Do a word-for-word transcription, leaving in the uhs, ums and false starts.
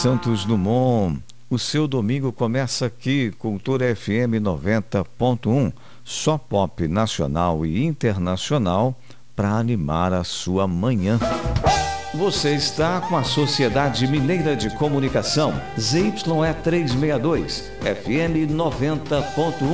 Santos Dumont, o seu domingo começa aqui, Cultura F M noventa ponto um, só pop nacional e internacional para animar a sua manhã. Você está com a Sociedade Mineira de Comunicação, Z Y E trezentos e sessenta e dois, F M noventa ponto um.